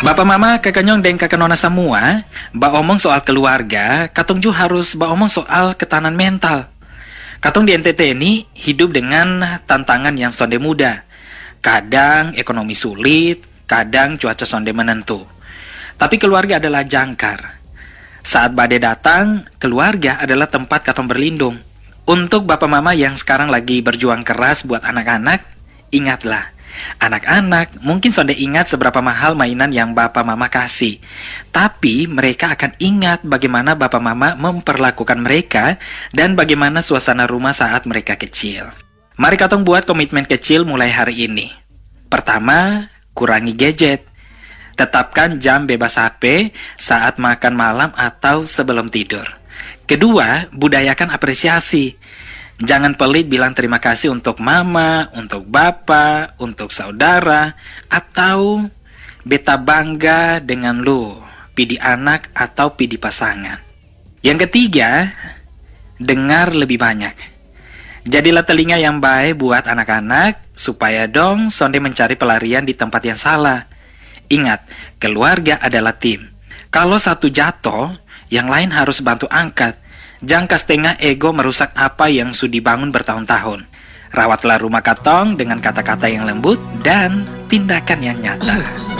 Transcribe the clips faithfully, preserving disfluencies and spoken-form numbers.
Bapak mama, kakak nyong, dan kakak nona semua, ba omong soal keluarga, katong juga harus ba omong soal ketahanan mental. Katong di N T T ini hidup dengan tantangan yang sonde muda. Kadang ekonomi sulit, kadang cuaca sonde menentu. Tapi keluarga adalah jangkar. Saat badai datang, keluarga adalah tempat katong berlindung. Untuk bapak mama yang sekarang lagi berjuang keras buat anak-anak, ingatlah. Anak-anak mungkin sonde ingat seberapa mahal mainan yang bapak mama kasih. Tapi mereka akan ingat bagaimana bapak mama memperlakukan mereka dan bagaimana suasana rumah saat mereka kecil. Mari katong buat komitmen kecil mulai hari ini. Pertama, kurangi gadget. Tetapkan jam bebas H P saat makan malam atau sebelum tidur. Kedua, budayakan apresiasi. Jangan pelit bilang terima kasih untuk mama, untuk bapak, untuk saudara, atau beta bangga dengan lu, pidi anak atau pidi pasangan. Yang ketiga, dengar lebih banyak. Jadilah telinga yang baik buat anak-anak, supaya dong sonde mencari pelarian di tempat yang salah. Ingat, keluarga adalah tim. Kalau satu jatuh, yang lain harus bantu angkat. Jangka setengah ego merusak apa yang sudah dibangun bertahun-tahun. Rawatlah rumah katong dengan kata-kata yang lembut dan tindakan yang nyata.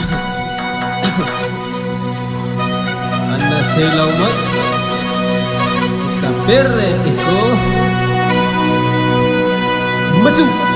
Anda selamat kabere itu maju.